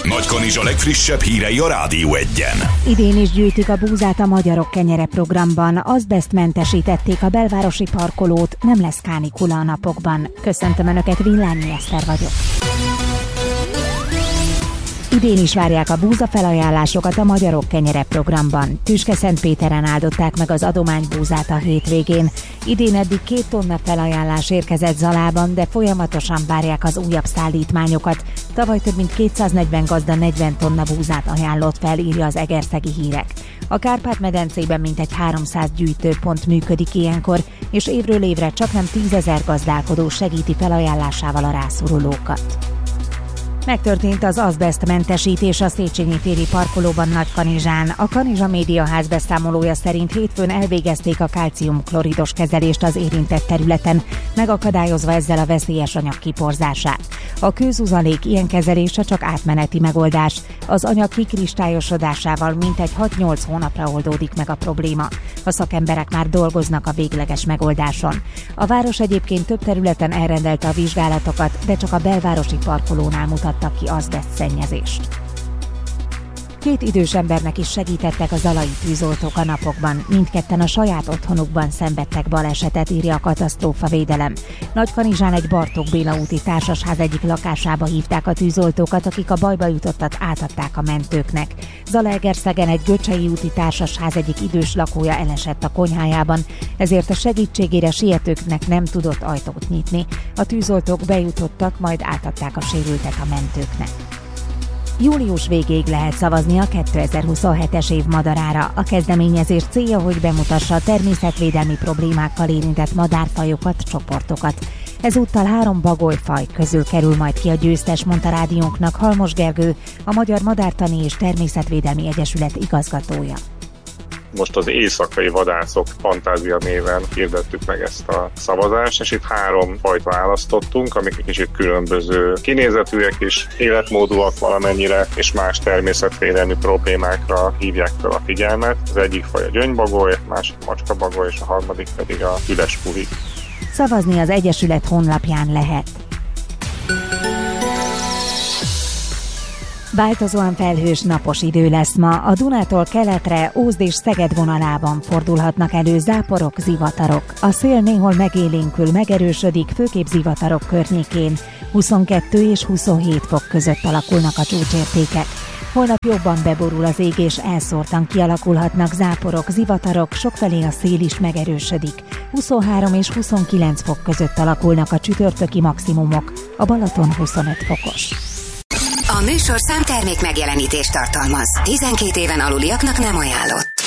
Nagykanizsa legfrissebb hírei a Rádió Egyen. Idén is gyűjtik a búzát a Magyarok Kenyere programban. Azbesztmentesítették a belvárosi parkolót, nem lesz kánikula a napokban. Köszöntöm Önöket, Villányi Eszter vagyok. Idén is várják a búzafelajánlásokat a Magyarok Kenyere programban. Tüske-Szentpéteren áldották meg az adománybúzát a hétvégén. Idén eddig 2 tonna felajánlás érkezett Zalában, de folyamatosan várják az újabb szállítmányokat. Tavaly több mint 240 gazda 40 tonna búzát ajánlott fel, írja az Egerszegi Hírek. A Kárpát-medencében mintegy 300 gyűjtőpont működik ilyenkor, és évről évre csaknem 10 000 gazdálkodó segíti felajánlásával a rászorulókat. Megtörtént az azbesztmentesítés a Széchenyi téri parkolóban Nagykanizsán. A Kanizsa Médiaház beszámolója szerint hétfőn elvégezték a kálcium-kloridos kezelést az érintett területen, megakadályozva ezzel a veszélyes anyag kiporzását. A kőzuzalék ilyen kezelése csak átmeneti megoldás. Az anyag kikristályosodásával mintegy 6-8 hónapra oldódik meg a probléma. A szakemberek már dolgoznak a végleges megoldáson. A város egyébként több területen elrendelte a vizsgálatokat, de csak a belvárosi parkolónál mutattak ki azbesztszennyezést. 2 idős embernek is segítettek a zalai tűzoltók a napokban. Mindketten a saját otthonukban szenvedtek balesetet, írja a katasztrófavédelem. Nagykanizsán egy Bartók Béla úti társasház egyik lakásába hívták a tűzoltókat, akik a bajba jutottat átadták a mentőknek. Zalaegerszegen egy Göcsei úti társasház egyik idős lakója elesett a konyhájában, ezért a segítségére sietőknek nem tudott ajtót nyitni. A tűzoltók bejutottak, majd átadták a sérültet a mentőknek. Július végéig lehet szavazni a 2027-es év madarára. A kezdeményezés célja, hogy bemutassa a természetvédelmi problémákkal érintett madárfajokat, csoportokat. Ezúttal 3 bagolyfaj közül kerül majd ki a győztes, mondta rádiónknak Halmos Gergő, a Magyar Madártani és Természetvédelmi Egyesület igazgatója. Most az éjszakai vadászok fantázia néven hirdettük meg ezt a szavazást, és itt 3 fajt választottunk, amik kicsit különböző kinézetűek is, életmódúak valamennyire, és más természetvédelmi problémákra hívják fel a figyelmet. Az egyik faj a gyöngybagoly, a másik macskabagoly, és a harmadik pedig a üles puhi. Szavazni az Egyesület honlapján lehet. Változóan felhős, napos idő lesz ma. A Dunától keletre Ózd és Szeged vonalában fordulhatnak elő záporok, zivatarok. A szél néhol megélénkül, megerősödik, főképp zivatarok környékén. 22 és 27 fok között alakulnak a csúcsértékek. Holnap jobban beborul az ég, és elszórtan kialakulhatnak záporok, zivatarok, sokfelé a szél is megerősödik. 23 és 29 fok között alakulnak a csütörtöki maximumok, a Balaton 25 fokos. A műsorszám termék megjelenítést tartalmaz. 12 éven aluliaknak nem ajánlott.